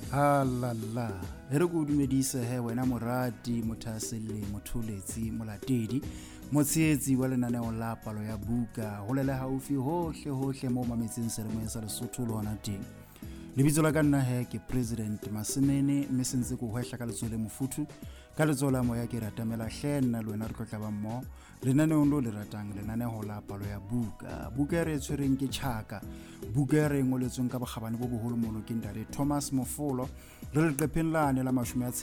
Halala, re go dumedise he wena morati mothaselle motholetsi molatedi motsheetsi wa lenaneo la palo ya buka ho lele haufi hohle mo mametseng selemong sa Lesotho le hona teng. Lebitso la ka nna he ke President Masimene mme sentse go hwehla ka letsole mofuthu ka letsola moya ke ratamela hle nna le wena re tlotla ba mmo lenaneo lo le ratang lenaneo la palo ya buka re tshwereng ke Chaka buka re ngoletsweng ka bogabane bo boholo molo ke Ndare Thomas Mofolo re le qepheng lane la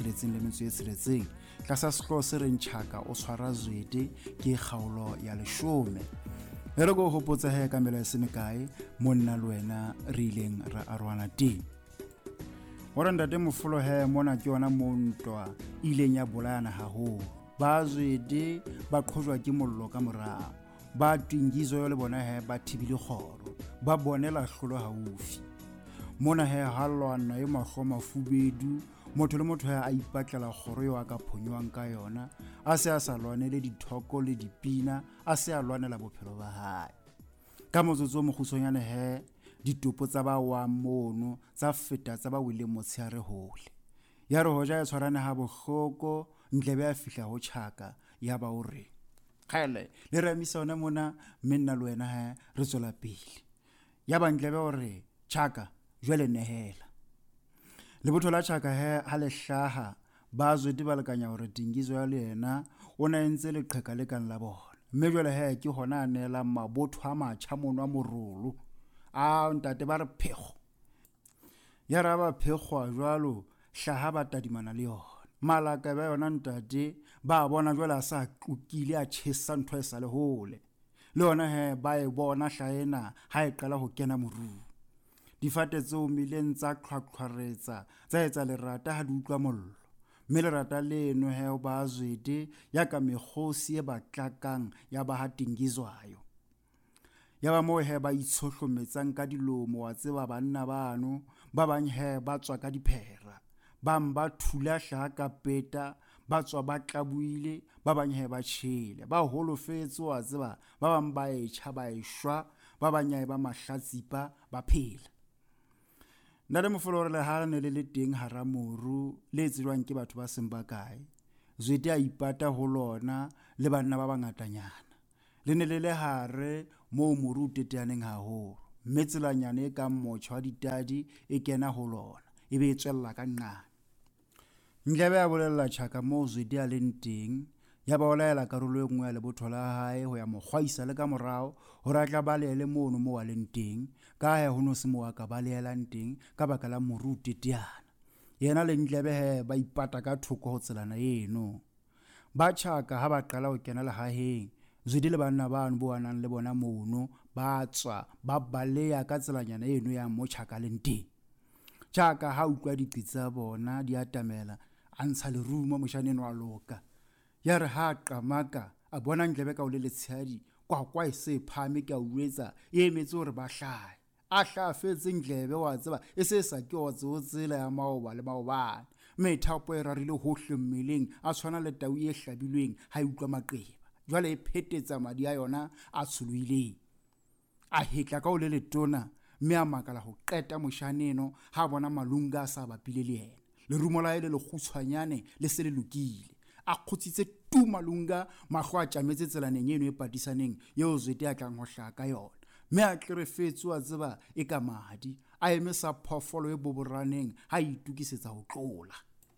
16 tlasa sehlo se reng Chaka o tshwara zwete ke kgaolo ya 10 re go hopotsa he ka mela se mekae monna le wena re ileng ra arwana teng ora Ndate Mofolo he mona ke yona montwa ileng ya bolayana haholo ba zwete ba qhojwa ke mollo ka morao ba twingizo yo le bona he ba thibile kgoro ba bonela hlolo haufi mona he halwana e mahlo mafubedu motho le motho a ipatlela kgoro yo a ka phonywang ka yona a se a sa lwanele dithoko le dipina a se a lwanela bophelo ba hae ka motsotso mo khusonyane he ditopo tsa ba wa mono tsa feta tsa ba wile motsheare hole ya re hoja e tshwarane ha bohloko ntlebe ya fihla ho Chaka ya ba o re khale le ramisa ona mona menna le wena ha re tsola pele ya ba ntlebe o re Chaka jwale nehela le botho la Chaka he ha le hlaha ba zwete ba lekanya hore tingizo ya le yena ona entse le qheka le kan la bona mme jwale he ke hona a nela mabotho a matjha monwa morolo a ntate ba re phego ya ra ba phegwa jwalo hlaha ba tadimana le yona malaka ba yona ntate ba bona jwale a sa qukile a tshesa ntho e sa le hole le yona he ba e bona hlaena ha e qala ho kena moru difate tseo mileng tsa qhaqhwaretsa tsa etsa lerata ha di utlwa mollo mme lerata leno he ba zwete ya ka mekgosi e batlakang ya ba ha tingizwayo ya ba mo he ba itshohlometsang ka dilomo wa tseba banna bano ba bang he ba tswa ka diphera ba thula hlaha ka peta ba tswa ba tlabuile ba bang he ba tshele ba holofetse wa tseba ba bang ba etjha ba eshwa ba banyae ba mahlatsipa ba phela Ndate Mofolo le ha ne le teng hara moru le tsirwang ke batho ba seng ba kae zwete a ipata ho lona le banna ba bangatanyana le ne le hare mo moru teteaneng haholo mme tselanyane e ka mmotjha wa ditadi e kena ho lona e be e tswella ka nqane ntlebe ya bolella Chaka mo zwete a leng teng ya ba olaela karolo e nngwe ya lebotho la hae ho ya mokgwaisa le ka morao ho ratla balele mono mo wa leng teng ka he ho no se mo ka balelang teng ka baka la moru teteana yena le ntlebe he ba ipata ka thoko ho tselana eno ba Chaka ha ba qala ho kena le haheng zwedi le banna bano bo anang le bona mono ba tswa ba baleya ka tselanyana eno ya mo Chaka leng teng Chaka ha utlwa diqitsa bona di atamela a ntsha le rumo moshaneng wa loka ya re ha qamaka a bona ntlebe ka o le letshadi kwa e se phame ka uetsa e emetse hore ba hlae a hlafetse ntlebe wa tseba e se sa ke wa tsela ya maoba le maobane methapo e rarile hohle mmeleng a tshwana le tau e hlabilweng ha e utlwa maqeba jwale e phetetsa madi a yona a tshulohileng a hetla ka o le letona mme a makala ho qeta moshaneno ha bona malunga a sa bapile le yena le rumo la ile le khutshwanyane le se le lokile a khutsitse tu malunga mahlo a tjametse tselaneng eno e patisaneng yeo zwete a tlang ho hlaka yona mme a tlerefetse wa tseba e ka madi a emesa phofolo e boboraneng ha itukisetsa ho tlola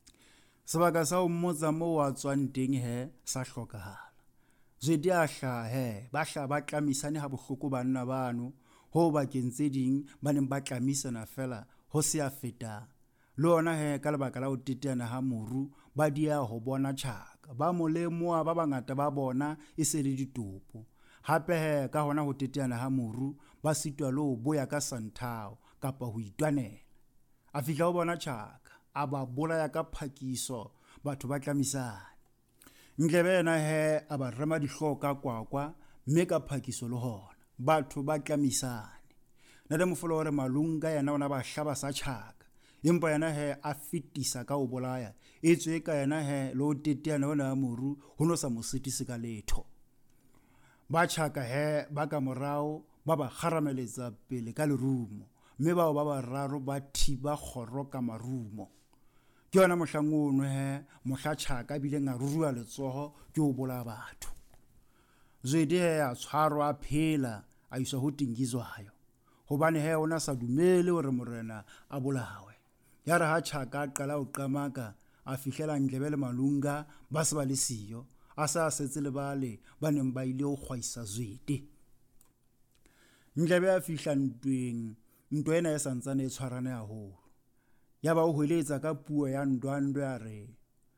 sebaka sa o mmotsa mo wa tswang teng he sa hlokahala zwete a hlahe ba tlamisane ha bohloko banna bano ho ba kentse ding ba neng ba tlamisana fela ho se a feta le ona he ka lebaka la ho teteana ha moru ba dia ho bona Chaka ba molemoa ba bangata ba bona e se le ditopo hape he ka hona ho teteana ha moru ba sitwa le ho boya ka santhao kapa ho itwanela a fihla ho bona Chaka a ba bolaya ka phakiso batho ba tlamisana ntlebe yena he a ba rema dihloka kwakwa mme ka phakiso le hona batho ba tlamisane Ndate Mofolo hore malunga yana ona ba hlaba sa Chaka empa yana he a fitisa ka o bolaya etswe ka yana he lo teteana ona moru ho no sa mositise ka letho ba Chaka he ba ka morao ba ba kharameletsa pele ka lerumo mme bao ba bararo ba thiba kgoro ka marumo. Ke yona mohlang ono mohla Tjhaka bileng a rurua letsoho ke ho bolaya batho. Zwede a tshwarwa a phela a iswa ho Tingizwayo hobane ona sa dumele hore morena a bolawe. Ya re ha Tjhaka a qala ho qamaka a fihlela Ndlebe le Malunga ba se ba le siyo, a sa setse le bale ba neng ba ile ho kgwaisa Zwede. Ndlebe a fihla ntweng, ntwa ena e santsane e tshwarane haholo. Ya ba o hweletsa ka puo ya ndwandwe a re,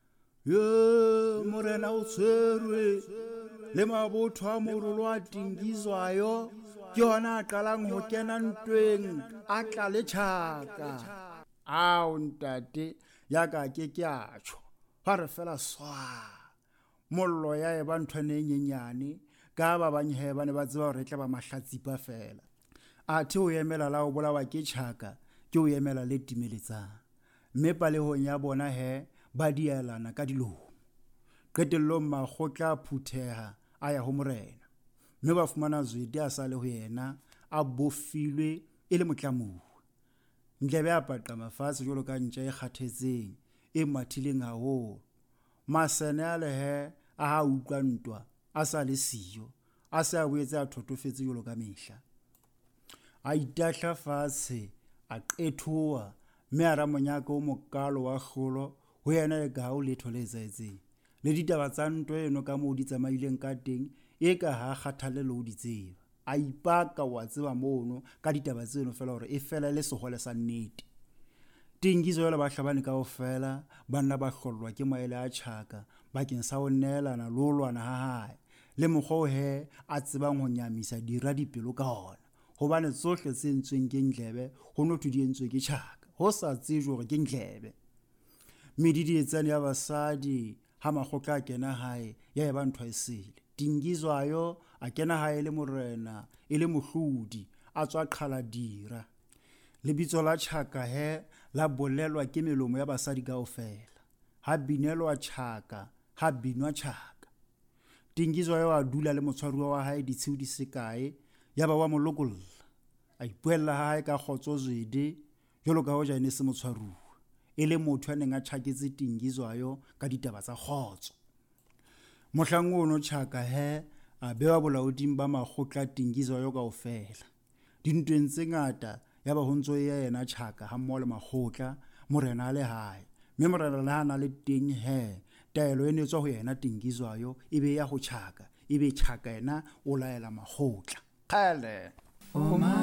"Yo morena o tshwerwe le mabotho a morolo a Tingizwayo, ke yona a qalang ho kena ntweng a tla le Tjhaka." Ao ntate ya ka ke a tjho, ha re fela swa. Mollo ya eba nthwane e nyenyane ka ba banyhe ba ne ba tseba hore tla ba mahlatsipa fela. Athe ho emela la ho bolawa ke Tjhaka ke ho emela le timeletsang. Mme palehong ya bona ba dielana ka dilomo. Qetellong makgotla a phutheha a ya ho morena, mme ba fumana Zwede a sa le ho yena a bofilwe e le motlamuwa. Ndlebe a paqama fatshe jwalo ka ntja e kgathetseng e mathileng haholo. Masene a le a ha utlwa ntwa a sa le siyo, a se a boetse a thotofetse jwalo ka mehla. A itahla fatshe a qethoa, mme a ramonyaka o mokalo wa kgolo ho yena e ka ha o letho le etsahetseng. Le ditaba tsa ntwa eno ka moo di tsamaileng ka teng e ka ha kgathalle le ho di tseba. A ipaka wa tseba mono ka ditaba tseno fela hore e fela le sehole sa nnete. Tingizwayo le bahlabani kaofela ba nna ba hlollwa ke maele a Tjhaka bakeng sa ho neelana le ho lwana ha hae, le mokgwa o a tsebang ho nyamisa dira dipelo ka ona. Hobane tsohle tse entsweng ke Ndlebe ho no thwe di entswe ke Tjhaka, ho sa tsejwe hore ke Ndlebe. Medidietsane ya basadi ha makgotla a kena hae ya eba ntho e sele. Tingizwayo a kena hae le morena e le mohlodi a tswa qhala dira. Lebitso la Tjhaka la bolelwa ke melomo ya basadi kaofela. Ha binelwa Tjhaka, ha binwa Tjhaka. Tingizwayo a dula le motshwaruwa wa hae ditshiu di se kae, ya ba wa mo lokolla. A ipuella hae ka kgotso Zwede jwalo ka hoja ene se motshwaruwa, e le motho a neng a tjhaketse Tingizwayo ka ditaba tsa kgotso. Mohlang ono Tjhaka a bewa bolaoding ba makgotla Tingizwayo kaofela. Dintweng tse ngata ya ba ho ntso ya yena Tjhaka ha mmoho le makgotla, morena a le hae. Mme morena le hana le teng taelo e ne etswa ho yena Tingizwayo e be ya ho Tjhaka, e be Tjhaka yena o laela makgotla. Kgale